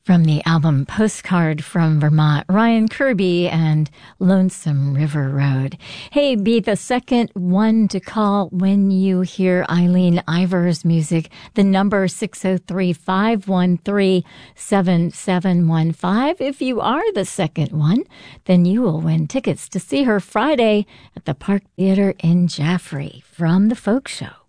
From the album Postcard from Vermont, Ryan Kirby and Lonesome River Road. Hey, be the second one to call when you hear Eileen Ivor's music. The number 603-513-7715. If you are the second one, then you will win tickets to see her Friday at the Park Theater in Jaffrey from the Folk Show.